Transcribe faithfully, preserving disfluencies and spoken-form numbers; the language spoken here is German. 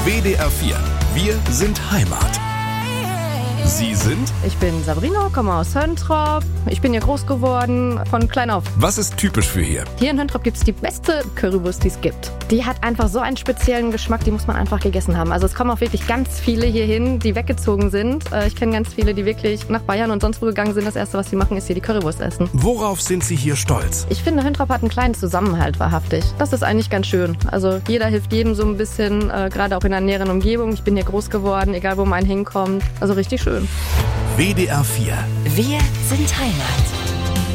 W D R vier. Wir sind Heimat. Sie sind? Ich bin Sabrina, komme aus Höntrop. Ich bin hier groß geworden, von klein auf. Was ist typisch für hier? Hier in Höntrop gibt es die beste Currywurst, die es gibt. Die hat einfach so einen speziellen Geschmack, die muss man einfach gegessen haben. Also es kommen auch wirklich ganz viele hier hin, die weggezogen sind. Ich kenne ganz viele, die wirklich nach Bayern und sonst wo gegangen sind. Das Erste, was sie machen, ist hier die Currywurst essen. Worauf sind Sie hier stolz? Ich finde, Höntrop hat einen kleinen Zusammenhalt, wahrhaftig. Das ist eigentlich ganz schön. Also jeder hilft jedem so ein bisschen, äh, gerade auch in der näheren Umgebung. Ich bin hier groß geworden, egal wo man hinkommt. Also richtig schön. W D R vier. Wir sind Heimat.